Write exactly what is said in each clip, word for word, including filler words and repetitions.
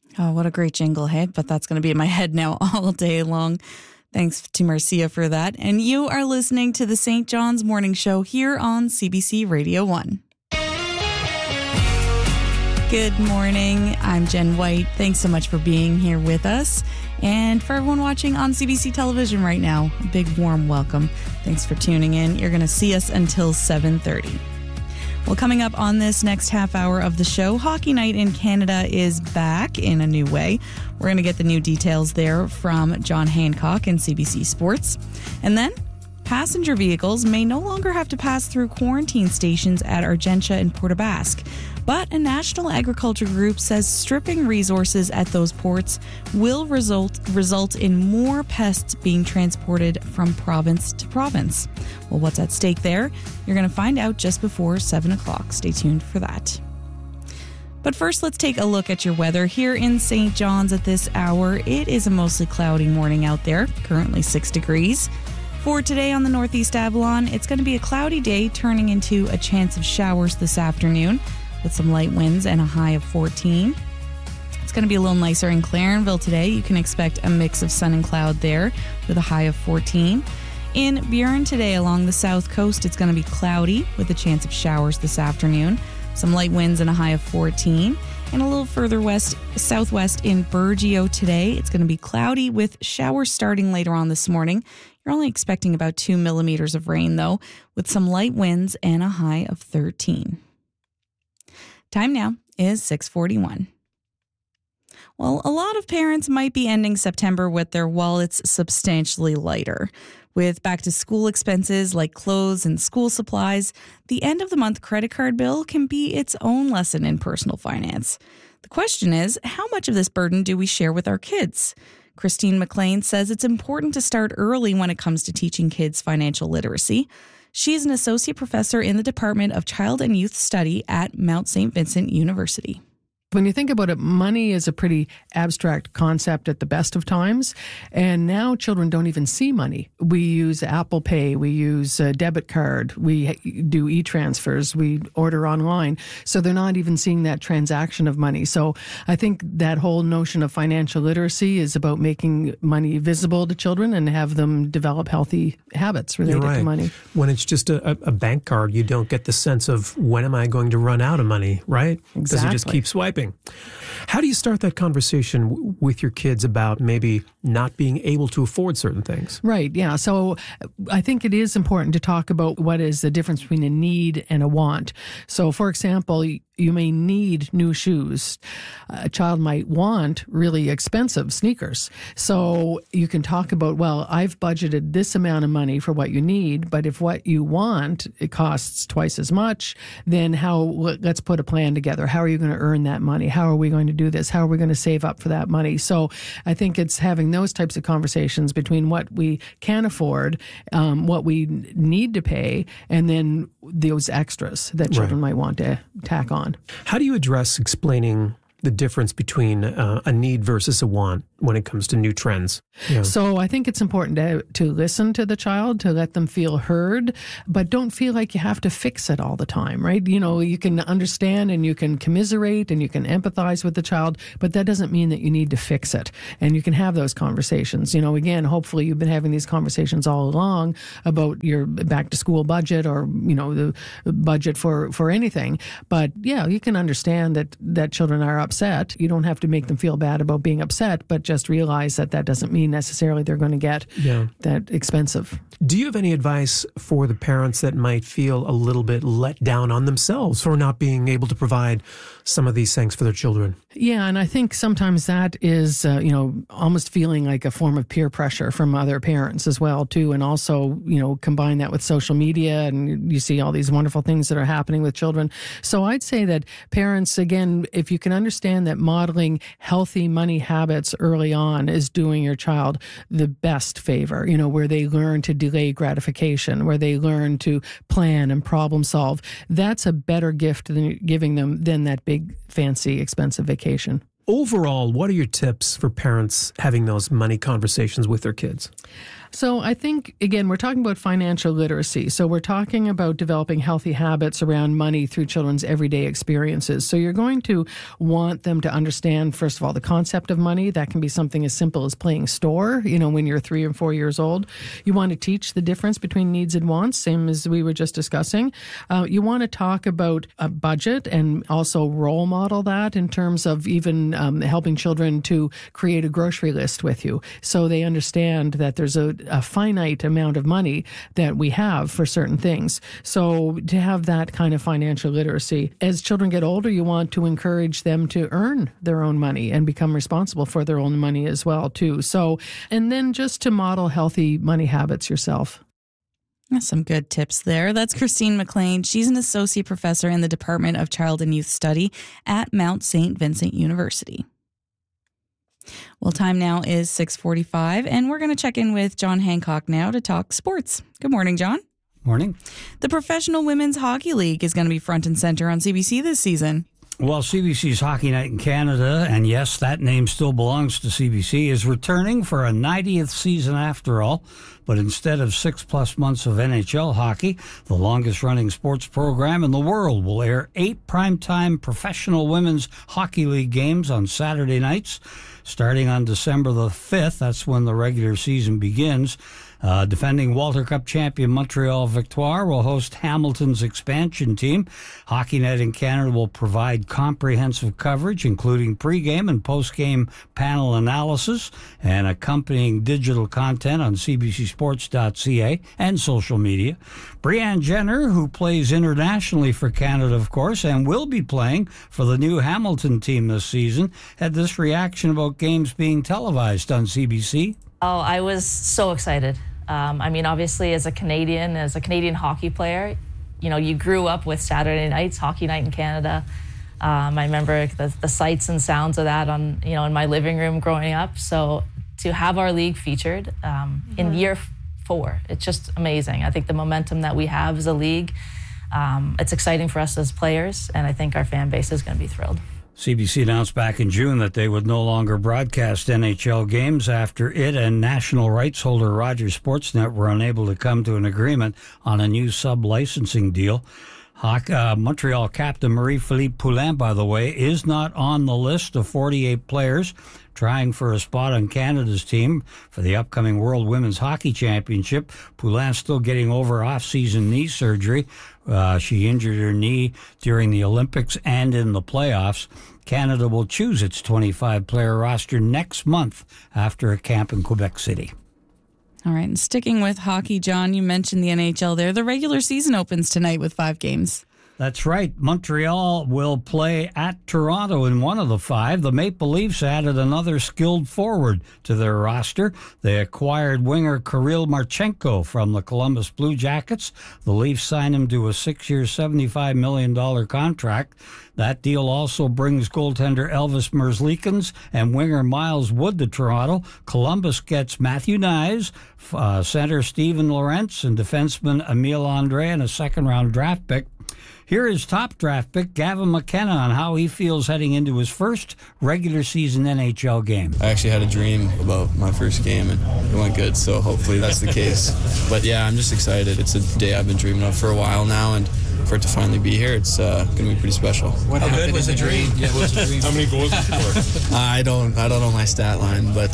Oh, what a great jingle, hey? But that's going to be in my head now all day long. Thanks to Marcia for that. And you are listening to the Saint John's Morning Show here on C B C Radio one. Good morning. I'm Jen White. Thanks so much for being here with us. And for everyone watching on C B C television right now, a big warm welcome. Thanks for tuning in. You're going to see us until seven thirty. Well, coming up on this next half hour of the show, Hockey Night in Canada is back in a new way. We're going to get the new details there from John Hancock in C B C Sports. And then passenger vehicles may no longer have to pass through quarantine stations at Argentia and Port aux Basques. But a national agriculture group says stripping resources at those ports will result result in more pests being transported from province to province. Well, what's at stake there? You're going to find out just before seven o'clock. Stay tuned for that. But first, let's take a look at your weather here in Saint John's at this hour. It is a mostly cloudy morning out there, currently six degrees. For today on the Northeast Avalon, it's going to be a cloudy day turning into a chance of showers this afternoon, with some light winds and a high of fourteen. It's going to be a little nicer in Clarenville today. You can expect a mix of sun and cloud there with a high of fourteen. In Burin today along the south coast, it's going to be cloudy with a chance of showers this afternoon. Some light winds and a high of fourteen. And a little further west, southwest in Burgeo today, it's going to be cloudy with showers starting later on this morning. You're only expecting about two millimeters of rain though, with some light winds and a high of thirteen. Time now is six forty-one. Well, a lot of parents might be ending September with their wallets substantially lighter. With back-to-school expenses like clothes and school supplies, the end-of-the-month credit card bill can be its own lesson in personal finance. The question is, how much of this burden do we share with our kids? Christine McLean says it's important to start early when it comes to teaching kids financial literacy. She is an associate professor in the Department of Child and Youth Study at Mount Saint Vincent University. When you think about it, money is a pretty abstract concept at the best of times, and now children don't even see money. We use Apple Pay, we use a debit card, we do e-transfers, we order online, so they're not even seeing that transaction of money. So I think that whole notion of financial literacy is about making money visible to children and have them develop healthy habits related You're right. to money. When it's just a, a bank card, you don't get the sense of when am I going to run out of money, right? Exactly. Because you just keep swiping. How do you start that conversation w- with your kids about maybe not being able to afford certain things? Right, yeah. So I think it is important to talk about what is the difference between a need and a want. So, for example, you may need new shoes. A child might want really expensive sneakers. So you can talk about, well, I've budgeted this amount of money for what you need, but if what you want, it costs twice as much, then how, let's put a plan together. How are you going to earn that money? How are we going to do this? How are we going to save up for that money? So I think it's having those types of conversations between what we can afford, um, what we need to pay, and then those extras that children Right. might want to tack on. How do you address explaining the difference between uh, a need versus a want when it comes to new trends? Yeah. So I think it's important to, to listen to the child, to let them feel heard, but don't feel like you have to fix it all the time, right? You know, you can understand and you can commiserate and you can empathize with the child, but that doesn't mean that you need to fix it. And you can have those conversations. You know, again, hopefully you've been having these conversations all along about your back to school budget or, you know, the budget for, for anything. But yeah, you can understand that, that children are upset. You don't have to make them feel bad about being upset, but just realize that that doesn't mean necessarily they're going to get yeah. that expensive. Do you have any advice for the parents that might feel a little bit let down on themselves for not being able to provide some of these things for their children? Yeah, and I think sometimes that is, uh, you know, almost feeling like a form of peer pressure from other parents as well, too. And also, you know, combine that with social media and you see all these wonderful things that are happening with children. So I'd say that parents, again, if you can understand that modeling healthy money habits early on is doing your child the best favor, you know, where they learn to delay gratification, where they learn to plan and problem solve, that's a better gift than giving them than that big, fancy, expensive vacation. Overall, what are your tips for parents having those money conversations with their kids? So I think, again, we're talking about financial literacy. So we're talking about developing healthy habits around money through children's everyday experiences. So you're going to want them to understand, first of all, the concept of money. That can be something as simple as playing store, you know, when you're three or four years old. You want to teach the difference between needs and wants, same as we were just discussing. Uh, you want to talk about a budget and also role model that in terms of even um, helping children to create a grocery list with you so they understand that there's a a finite amount of money that we have for certain things. So to have that kind of financial literacy. As children get older, you want to encourage them to earn their own money and become responsible for their own money as well, too. So, and then just to model healthy money habits yourself. That's some good tips there. That's Christine McLean. She's an associate professor in the Department of Child and Youth Study at Mount Saint Vincent University. Well, time now is six forty-five, and we're going to check in with John Hancock now to talk sports. Good morning, John. Morning. The Professional Women's Hockey League is going to be front and center on C B C this season. Well, C B C's Hockey Night in Canada, and yes, that name still belongs to C B C, is returning for a ninetieth season after all. But instead of six-plus months of N H L hockey, the longest-running sports program in the world will air eight primetime Professional Women's Hockey League games on Saturday nights. Starting on December the fifth, that's when the regular season begins. Uh, defending Walter Cup champion Montreal Victoire will host Hamilton's expansion team. Hockey Night in Canada will provide comprehensive coverage, including pregame and postgame panel analysis and accompanying digital content on C B C sports dot C A and social media. Brianne Jenner, who plays internationally for Canada, of course, and will be playing for the new Hamilton team this season, had this reaction about games being televised on C B C. Oh, I was so excited. Um, I mean, obviously, as a Canadian, as a Canadian hockey player, you know, you grew up with Saturday nights, Hockey Night in Canada. Um, I remember the, the sights and sounds of that on, you know, in my living room growing up. So to have our league featured um, mm-hmm. in year four, it's just amazing. I think the momentum that we have as a league, um, it's exciting for us as players, and I think our fan base is going to be thrilled. C B C announced back in June that they would no longer broadcast N H L games after it and national rights holder Rogers Sportsnet were unable to come to an agreement on a new sub-licensing deal. Uh, Montreal captain Marie-Philippe Poulin, by the way, is not on the list of forty-eight players trying for a spot on Canada's team for the upcoming World Women's Hockey Championship. Poulin's still getting over off-season knee surgery. Uh, she injured her knee during the Olympics and in the playoffs. Canada will choose its twenty-five player roster next month after a camp in Quebec City. All right, and sticking with hockey, John, you mentioned the N H L there. The regular season opens tonight with five games. That's right. Montreal will play at Toronto in one of the five. The Maple Leafs added another skilled forward to their roster. They acquired winger Kirill Marchenko from the Columbus Blue Jackets. The Leafs signed him to a six-year, seventy-five million dollars contract. That deal also brings goaltender Elvis Merzlikins and winger Miles Wood to Toronto. Columbus gets Matthew Knies, uh, center Steven Lorentz, and defenseman Emile Andre, and a second-round draft pick. Here is top draft pick Gavin McKenna on how he feels heading into his first regular season N H L game. I actually had a dream about my first game, and it went good, so hopefully that's the case. But yeah, I'm just excited. It's a day I've been dreaming of for a while now, and for it to finally be here, it's uh, going to be pretty special. What how good was the dream? Yeah, what was the dream? How many goals did you score? I don't, I don't know my stat line, but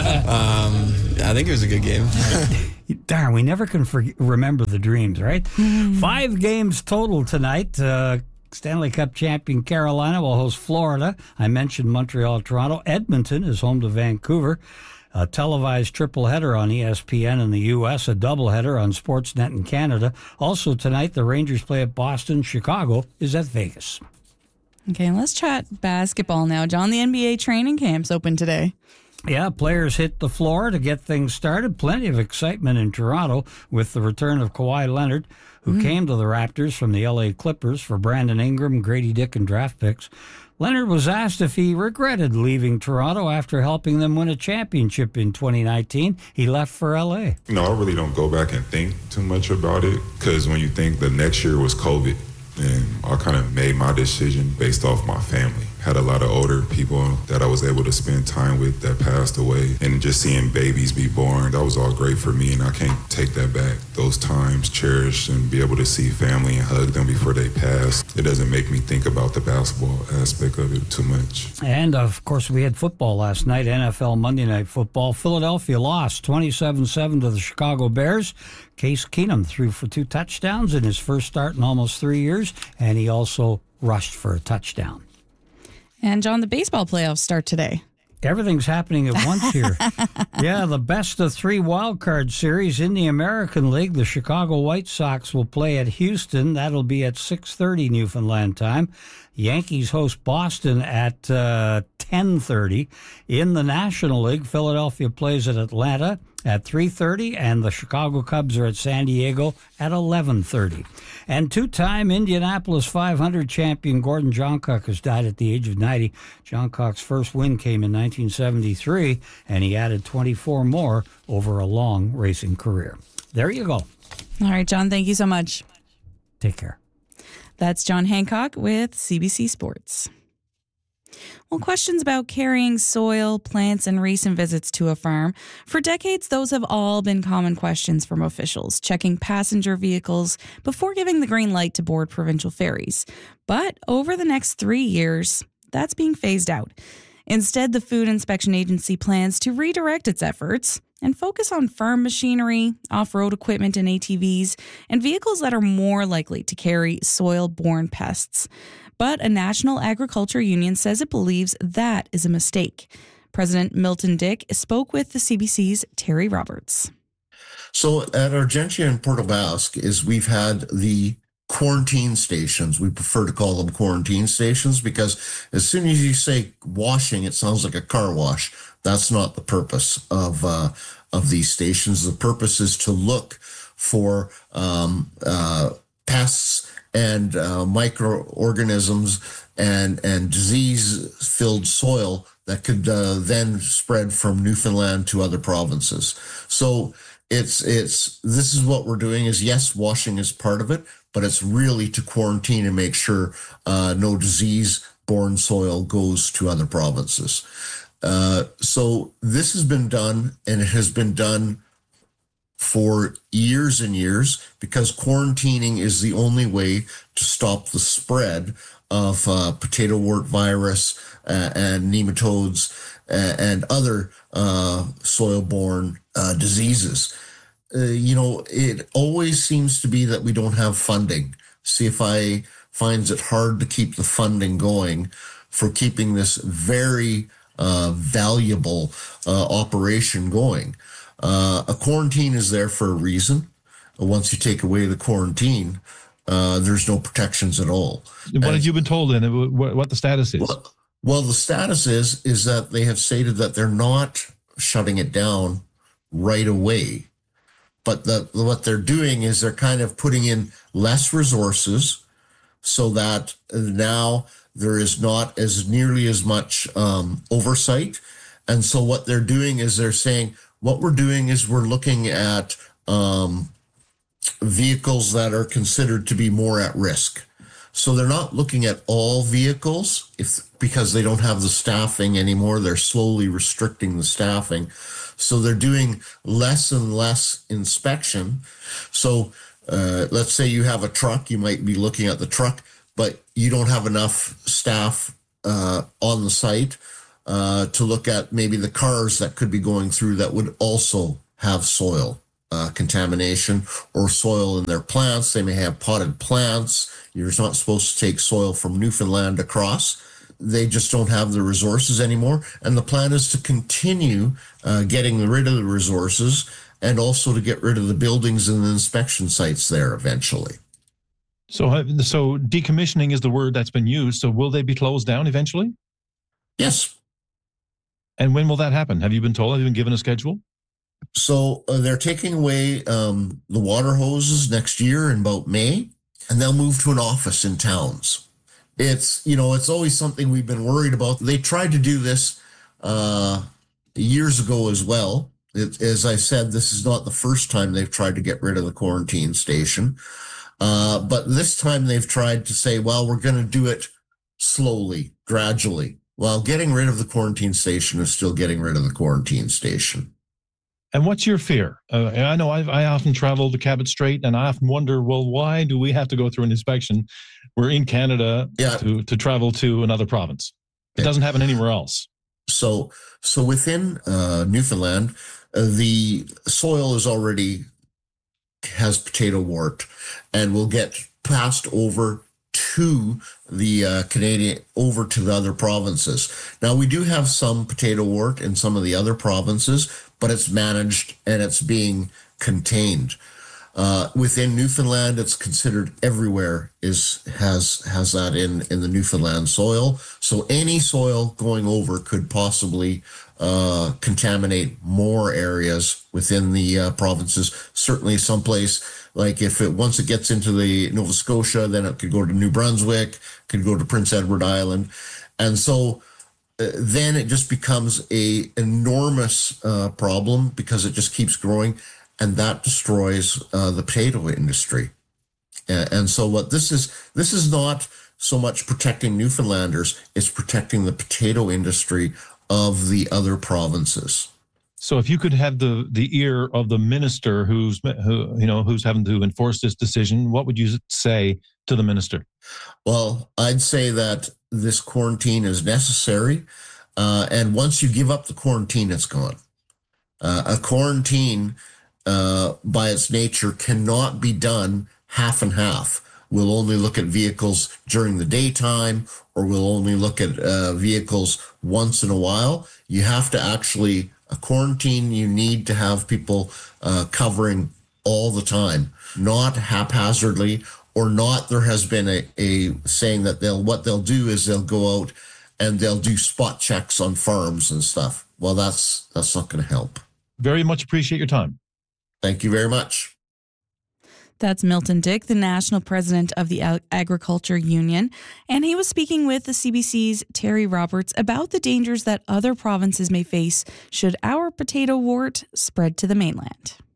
um, I think it was a good game. Darn, we never can forget, remember the dreams, right? Mm. Five games total tonight. Uh, Stanley Cup champion Carolina will host Florida. I mentioned Montreal, Toronto. Edmonton is home to Vancouver. A televised triple-header on E S P N in the U S, a doubleheader on Sportsnet in Canada. Also tonight, the Rangers play at Boston. Chicago is at Vegas. Okay, let's chat basketball now. John, the N B A training camps open today. Yeah, players hit the floor to get things started. Plenty of excitement in Toronto with the return of Kawhi Leonard, who mm. came to the Raptors from the L A Clippers for Brandon Ingram, Grady Dick, and draft picks. Leonard was asked if he regretted leaving Toronto after helping them win a championship in twenty nineteen. He left for L A. You know, I really don't go back and think too much about it, because when you think the next year was COVID, and I kind of made my decision based off my family. had a lot of older people that I was able to spend time with that passed away, and just seeing babies be born, that was all great for me, and I can't take that back. Those times cherished, and be able to see family and hug them before they pass, it doesn't make me think about the basketball aspect of it too much. And of course we had football last night, N F L Monday Night Football. Philadelphia lost twenty-seven seven to the Chicago Bears. Case Keenum threw for two touchdowns in his first start in almost three years, and he also rushed for a touchdown. And John, the baseball playoffs start today. Everything's happening at once here. Yeah, the best of three wild card series in the American League. The Chicago White Sox will play at Houston. That'll be at six thirty Newfoundland time. Yankees host Boston at uh, ten thirty. In the National League, Philadelphia plays at Atlanta at three thirty, and the Chicago Cubs are at San Diego at eleven thirty. And two-time Indianapolis five hundred champion Gordon Johncock has died at the age of ninety. Johncock's first win came in nineteen seventy-three, and he added twenty-four more over a long racing career. There you go. All right, John, thank you so much. Take care. That's John Hancock with C B C Sports. Well, questions about carrying soil, plants, and recent visits to a farm. For decades, those have all been common questions from officials, checking passenger vehicles before giving the green light to board provincial ferries. But over the next three years, that's being phased out. Instead, the Food Inspection Agency plans to redirect its efforts and focus on farm machinery, off-road equipment and A T Vs, and vehicles that are more likely to carry soil-borne pests. But a national agriculture union says it believes that is a mistake. President Milton Dick spoke with the C B C's Terry Roberts. So at Argentia and Porto Basque is we've had the quarantine stations. We prefer to call them quarantine stations because as soon as you say washing, it sounds like a car wash. That's not the purpose of uh, of these stations. The purpose is to look for um, uh, pests and uh, microorganisms and and disease-filled soil that could uh, then spread from Newfoundland to other provinces. So it's it's this is what we're doing is, yes, washing is part of it, but it's really to quarantine and make sure uh, no disease-borne soil goes to other provinces. Uh, so this has been done, and it has been done for years and years, because quarantining is the only way to stop the spread of uh, potato wort virus uh, and nematodes uh, and other uh, soil-borne uh, diseases. Uh, you know, it always seems to be that we don't have funding. C F I finds it hard to keep the funding going for keeping this very uh, valuable uh, operation going. Uh, a quarantine is there for a reason. Once you take away the quarantine, uh, there's no protections at all. What and, have you been told then? What, what the status is? Well, well, the status is is that they have stated that they're not shutting it down right away, but that what they're doing is they're kind of putting in less resources so that now there is not as nearly as much um, oversight. And so what they're doing is they're saying, what we're doing is we're looking at um, vehicles that are considered to be more at risk. So they're not looking at all vehicles if because they don't have the staffing anymore. They're slowly restricting the staffing. So they're doing less and less inspection. So uh, let's say you have a truck, you might be looking at the truck, but you don't have enough staff uh, on the site uh, to look at maybe the cars that could be going through that would also have soil uh, contamination or soil in their plants. They may have potted plants. You're not supposed to take soil from Newfoundland across. They just don't have the resources anymore. And the plan is to continue uh, getting rid of the resources and also to get rid of the buildings and the inspection sites there eventually. So, so decommissioning is the word that's been used. So will they be closed down eventually? Yes. And when will that happen? Have you been told? Have you been given a schedule? So uh, they're taking away um, the water hoses next year in about May, and they'll move to an office in towns. It's, you know, it's always something we've been worried about. They tried to do this uh, years ago as well. It, as I said, this is not the first time they've tried to get rid of the quarantine station. Uh, but this time they've tried to say, well, we're going to do it slowly, gradually. While getting rid of the quarantine station is still getting rid of the quarantine station. And what's your fear? Uh, I know I've, I often travel to Cabot Strait, and I often wonder, well, why do we have to go through an inspection? We're in Canada yeah. to, to travel to another province. It yeah. doesn't happen anywhere else. So, so within uh, Newfoundland, uh, the soil is already has potato wart, and will get passed over to the uh, Canadian, over to the other provinces. Now, we do have some potato wart in some of the other provinces, but it's managed and it's being contained. Uh, within Newfoundland, it's considered everywhere is has has that in, in the Newfoundland soil. So any soil going over could possibly uh, contaminate more areas within the uh, provinces. Certainly someplace, like if it once it gets into the Nova Scotia, then it could go to New Brunswick, could go to Prince Edward Island. And so uh, then it just becomes a enormous uh, problem because it just keeps growing. And that destroys uh, the potato industry. And, and so what this is, this is not so much protecting Newfoundlanders, it's protecting the potato industry of the other provinces. So if you could have the, the ear of the minister who's, who, you know, who's having to enforce this decision, what would you say to the minister? Well, I'd say that this quarantine is necessary. Uh, and once you give up the quarantine, it's gone. Uh, a quarantine Uh, by its nature, cannot be done half and half. We'll only look at vehicles during the daytime, or we'll only look at uh, vehicles once in a while. You have to actually, a quarantine, you need to have people uh, covering all the time, not haphazardly, or not there has been a, a saying that they'll, what they'll do is they'll go out and they'll do spot checks on farms and stuff. Well, that's, that's not going to help. Very much appreciate your time. Thank you very much. That's Milton Dick, the national president of the Agriculture Union, and he was speaking with the C B C's Terry Roberts about the dangers that other provinces may face should our potato wart spread to the mainland.